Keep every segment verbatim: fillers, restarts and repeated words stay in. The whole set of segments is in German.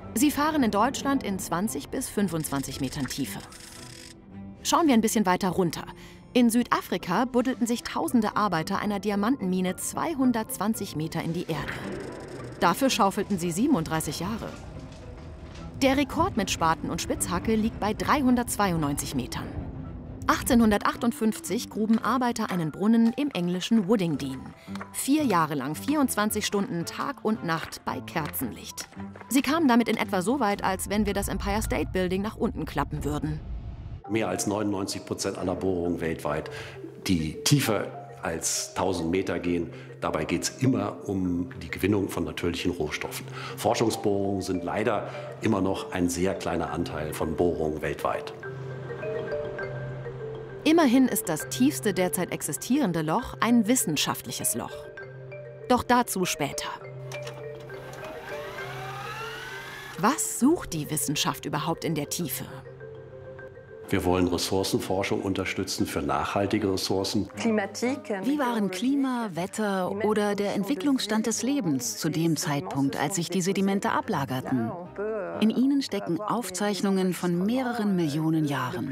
Sie fahren in Deutschland in zwanzig bis fünfundzwanzig Metern Tiefe. Schauen wir ein bisschen weiter runter. In Südafrika buddelten sich tausende Arbeiter einer Diamantenmine zweihundertzwanzig Meter in die Erde. Dafür schaufelten sie siebenunddreißig Jahre. Der Rekord mit Spaten und Spitzhacke liegt bei dreihundertzweiundneunzig Metern. achtzehnhundertachtundfünfzig gruben Arbeiter einen Brunnen im englischen Woodingdean. Vier Jahre lang, vierundzwanzig Stunden, Tag und Nacht bei Kerzenlicht. Sie kamen damit in etwa so weit, als wenn wir das Empire State Building nach unten klappen würden. Mehr als neunundneunzig Prozent aller Bohrungen weltweit, die tiefer als tausend Meter gehen. Dabei geht es immer um die Gewinnung von natürlichen Rohstoffen. Forschungsbohrungen sind leider immer noch ein sehr kleiner Anteil von Bohrungen weltweit. Immerhin ist das tiefste derzeit existierende Loch ein wissenschaftliches Loch. Doch dazu später. Was sucht die Wissenschaft überhaupt in der Tiefe? Wir wollen Ressourcenforschung unterstützen für nachhaltige Ressourcen. Wie waren Klima, Wetter oder der Entwicklungsstand des Lebens zu dem Zeitpunkt, als sich die Sedimente ablagerten? In ihnen stecken Aufzeichnungen von mehreren Millionen Jahren.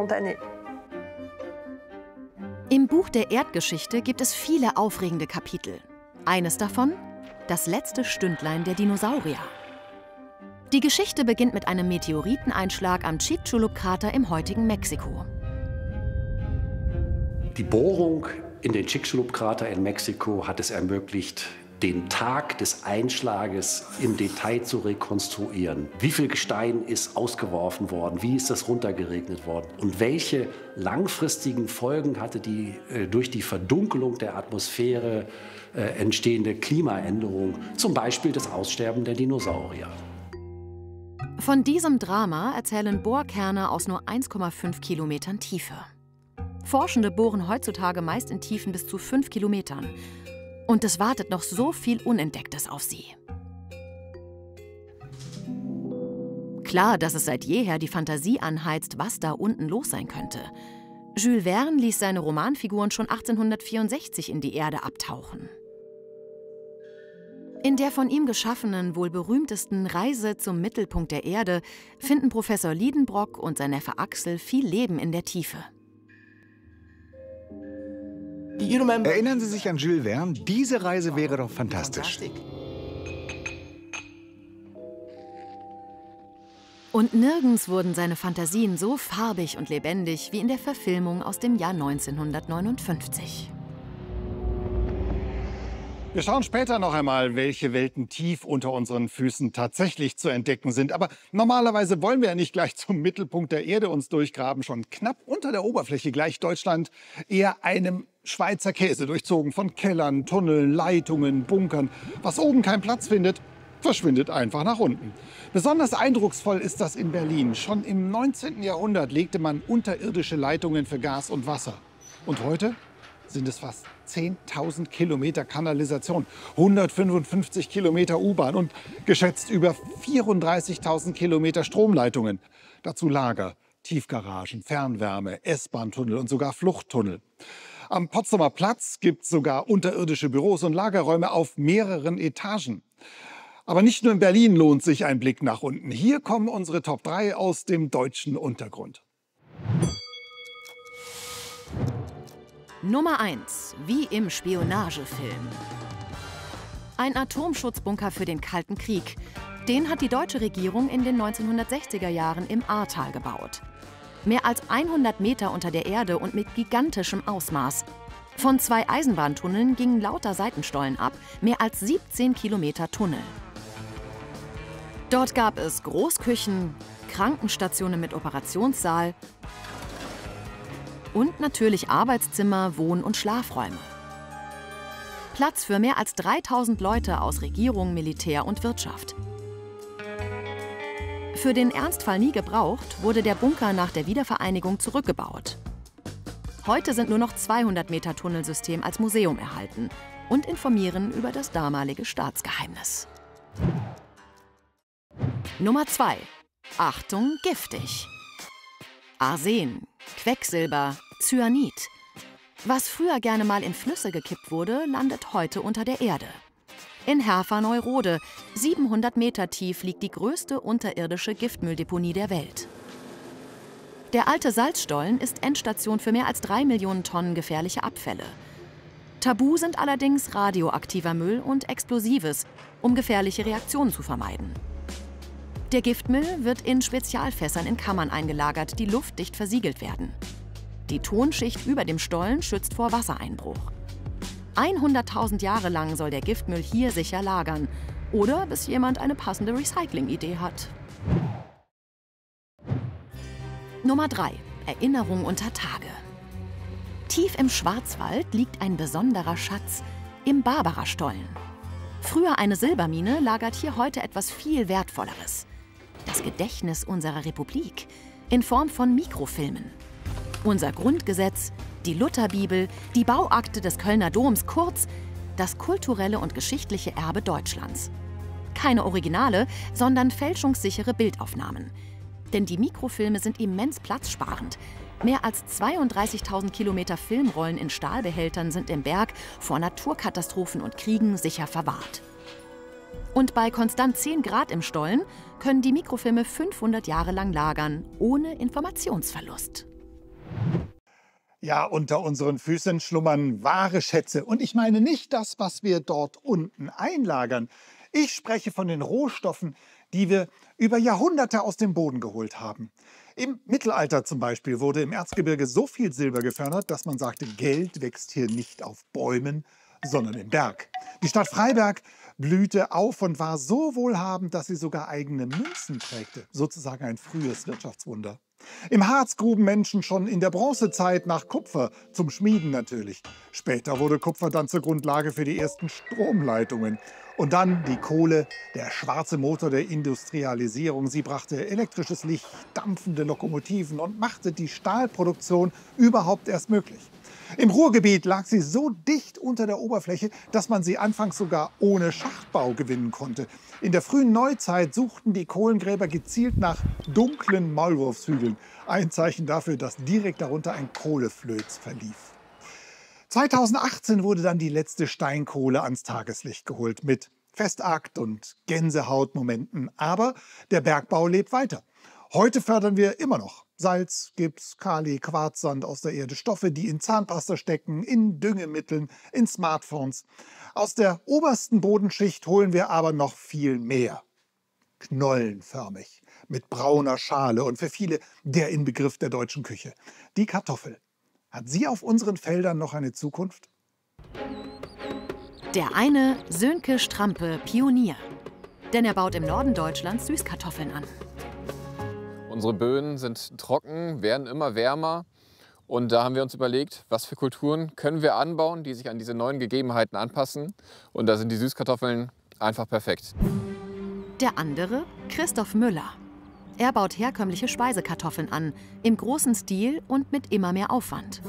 Im Buch der Erdgeschichte gibt es viele aufregende Kapitel. Eines davon: das letzte Stündlein der Dinosaurier. Die Geschichte beginnt mit einem Meteoriteneinschlag am Chicxulub-Krater im heutigen Mexiko. Die Bohrung in den Chicxulub-Krater in Mexiko hat es ermöglicht, den Tag des Einschlages im Detail zu rekonstruieren. Wie viel Gestein ist ausgeworfen worden? Wie ist das runtergeregnet worden? Und welche langfristigen Folgen hatte die äh, durch die Verdunkelung der Atmosphäre äh, entstehende Klimaänderung, zum Beispiel das Aussterben der Dinosaurier? Von diesem Drama erzählen Bohrkerne aus nur eins Komma fünf Kilometern Tiefe. Forschende bohren heutzutage meist in Tiefen bis zu fünf Kilometern. Und es wartet noch so viel Unentdecktes auf sie. Klar, dass es seit jeher die Fantasie anheizt, was da unten los sein könnte. Jules Verne ließ seine Romanfiguren schon achtzehnhundertvierundsechzig in die Erde abtauchen. In der von ihm geschaffenen, wohl berühmtesten Reise zum Mittelpunkt der Erde finden Professor Lidenbrock und sein Neffe Axel viel Leben in der Tiefe. Erinnern Sie sich an Jules Verne? Diese Reise wäre doch fantastisch. Und nirgends wurden seine Fantasien so farbig und lebendig wie in der Verfilmung aus dem Jahr neunzehnhundertneunundfünfzig. Wir schauen später noch einmal, welche Welten tief unter unseren Füßen tatsächlich zu entdecken sind. Aber normalerweise wollen wir ja nicht gleich zum Mittelpunkt der Erde uns durchgraben. Schon knapp unter der Oberfläche gleicht Deutschland eher einem Schweizer Käse, durchzogen von Kellern, Tunneln, Leitungen, Bunkern. Was oben keinen Platz findet, verschwindet einfach nach unten. Besonders eindrucksvoll ist das in Berlin. Schon im neunzehnten Jahrhundert legte man unterirdische Leitungen für Gas und Wasser. Und heute sind es fast zehntausend Kilometer Kanalisation, hundertfünfundfünfzig Kilometer U-Bahn und geschätzt über vierunddreißigtausend Kilometer Stromleitungen. Dazu Lager, Tiefgaragen, Fernwärme, S-Bahn-Tunnel und sogar Fluchttunnel. Am Potsdamer Platz gibt es sogar unterirdische Büros und Lagerräume auf mehreren Etagen. Aber nicht nur in Berlin lohnt sich ein Blick nach unten. Hier kommen unsere Top drei aus dem deutschen Untergrund. Nummer eins, wie im Spionagefilm. Ein Atomschutzbunker für den Kalten Krieg. Den hat die deutsche Regierung in den neunzehnhundertsechziger Jahren im Ahrtal gebaut. Mehr als hundert Meter unter der Erde und mit gigantischem Ausmaß. Von zwei Eisenbahntunneln gingen lauter Seitenstollen ab, mehr als siebzehn Kilometer Tunnel. Dort gab es Großküchen, Krankenstationen mit Operationssaal und natürlich Arbeitszimmer, Wohn- und Schlafräume. Platz für mehr als dreitausend Leute aus Regierung, Militär und Wirtschaft. Für den Ernstfall nie gebraucht, wurde der Bunker nach der Wiedervereinigung zurückgebaut. Heute sind nur noch zweihundert Meter Tunnelsystem als Museum erhalten und informieren über das damalige Staatsgeheimnis. Nummer zwei. Achtung, giftig. Arsen, Quecksilber, Cyanid. Was früher gerne mal in Flüsse gekippt wurde, landet heute unter der Erde. In Herfa-Neurode, siebenhundert Meter tief, liegt die größte unterirdische Giftmülldeponie der Welt. Der alte Salzstollen ist Endstation für mehr als drei Millionen Tonnen gefährliche Abfälle. Tabu sind allerdings radioaktiver Müll und Explosives, um gefährliche Reaktionen zu vermeiden. Der Giftmüll wird in Spezialfässern in Kammern eingelagert, die luftdicht versiegelt werden. Die Tonschicht über dem Stollen schützt vor Wassereinbruch. hunderttausend Jahre lang soll der Giftmüll hier sicher lagern. Oder bis jemand eine passende Recycling-Idee hat. Nummer drei. Erinnerung unter Tage. Tief im Schwarzwald liegt ein besonderer Schatz im Barbara-Stollen. Früher eine Silbermine lagert hier heute etwas viel Wertvolleres. Das Gedächtnis unserer Republik in Form von Mikrofilmen. Unser Grundgesetz, die Lutherbibel, die Bauakte des Kölner Doms, kurz das kulturelle und geschichtliche Erbe Deutschlands. Keine Originale, sondern fälschungssichere Bildaufnahmen. Denn die Mikrofilme sind immens platzsparend. Mehr als zweiunddreißigtausend Kilometer Filmrollen in Stahlbehältern sind im Berg vor Naturkatastrophen und Kriegen sicher verwahrt. Und bei konstant zehn Grad im Stollen können die Mikrofilme fünfhundert Jahre lang lagern, ohne Informationsverlust. Ja, unter unseren Füßen schlummern wahre Schätze. Und ich meine nicht das, was wir dort unten einlagern. Ich spreche von den Rohstoffen, die wir über Jahrhunderte aus dem Boden geholt haben. Im Mittelalter zum Beispiel wurde im Erzgebirge so viel Silber gefördert, dass man sagte, Geld wächst hier nicht auf Bäumen, sondern im Berg. Die Stadt Freiberg blühte auf und war so wohlhabend, dass sie sogar eigene Münzen prägte. Sozusagen ein frühes Wirtschaftswunder. Im Harz gruben Menschen schon in der Bronzezeit nach Kupfer, zum Schmieden natürlich. Später wurde Kupfer dann zur Grundlage für die ersten Stromleitungen. Und dann die Kohle, der schwarze Motor der Industrialisierung. Sie brachte elektrisches Licht, dampfende Lokomotiven und machte die Stahlproduktion überhaupt erst möglich. Im Ruhrgebiet lag sie so dicht unter der Oberfläche, dass man sie anfangs sogar ohne Schachtbau gewinnen konnte. In der frühen Neuzeit suchten die Kohlengräber gezielt nach dunklen Maulwurfshügeln. Ein Zeichen dafür, dass direkt darunter ein Kohleflöz verlief. zweitausendachtzehn wurde dann die letzte Steinkohle ans Tageslicht geholt mit Festakt und Gänsehautmomenten. Aber der Bergbau lebt weiter. Heute fördern wir immer noch Salz, Gips, Kali, Quarzsand aus der Erde, Stoffe, die in Zahnpasta stecken, in Düngemitteln, in Smartphones. Aus der obersten Bodenschicht holen wir aber noch viel mehr. Knollenförmig, mit brauner Schale und für viele der Inbegriff der deutschen Küche. Die Kartoffel. Hat sie auf unseren Feldern noch eine Zukunft? Der eine Sönke Strampe, Pionier. Denn er baut im Norden Deutschlands Süßkartoffeln an. Unsere Böden sind trocken, werden immer wärmer. Und da haben wir uns überlegt, was für Kulturen können wir anbauen, die sich an diese neuen Gegebenheiten anpassen. Und da sind die Süßkartoffeln einfach perfekt. Der andere Christoph Müller. Er baut herkömmliche Speisekartoffeln an, im großen Stil und mit immer mehr Aufwand.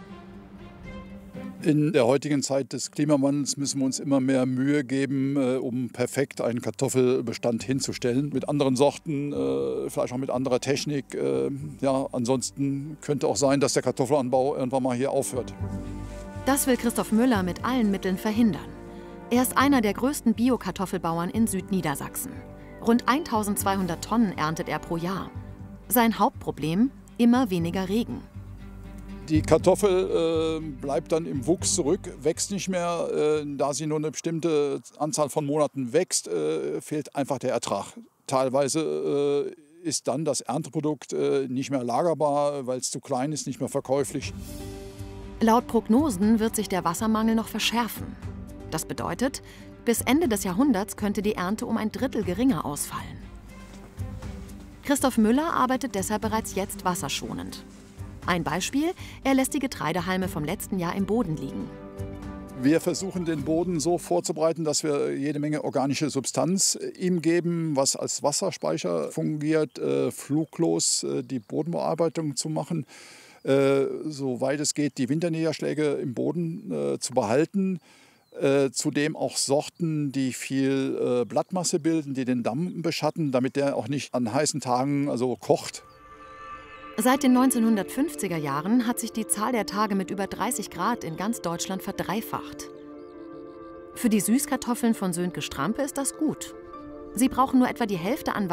In der heutigen Zeit des Klimawandels müssen wir uns immer mehr Mühe geben, äh, um perfekt einen Kartoffelbestand hinzustellen. Mit anderen Sorten, äh, vielleicht auch mit anderer Technik. Äh, ja, ansonsten könnte auch sein, dass der Kartoffelanbau irgendwann mal hier aufhört. Das will Christoph Müller mit allen Mitteln verhindern. Er ist einer der größten Bio-Kartoffelbauern in Südniedersachsen. Rund eintausendzweihundert Tonnen erntet er pro Jahr. Sein Hauptproblem? Immer weniger Regen. Die Kartoffel äh, bleibt dann im Wuchs zurück, wächst nicht mehr. Äh, da sie nur eine bestimmte Anzahl von Monaten wächst, äh, fehlt einfach der Ertrag. Teilweise äh, ist dann das Ernteprodukt äh, nicht mehr lagerbar, weil es zu klein ist, nicht mehr verkäuflich. Laut Prognosen wird sich der Wassermangel noch verschärfen. Das bedeutet, bis Ende des Jahrhunderts könnte die Ernte um ein Drittel geringer ausfallen. Christoph Müller arbeitet deshalb bereits jetzt wasserschonend. Ein Beispiel, er lässt die Getreidehalme vom letzten Jahr im Boden liegen. Wir versuchen den Boden so vorzubereiten, dass wir jede Menge organische Substanz ihm geben, was als Wasserspeicher fungiert, äh, fluglos äh, die Bodenbearbeitung zu machen, äh, soweit es geht, die Winterniederschläge im Boden äh, zu behalten. Äh, zudem auch Sorten, die viel äh, Blattmasse bilden, die den Damm beschatten, damit der auch nicht an heißen Tagen also kocht. Seit den neunzehnhundertfünfziger Jahren hat sich die Zahl der Tage mit über dreißig Grad in ganz Deutschland verdreifacht. Für die Süßkartoffeln von Sönke Strampe ist das gut. Sie brauchen nur etwa die Hälfte an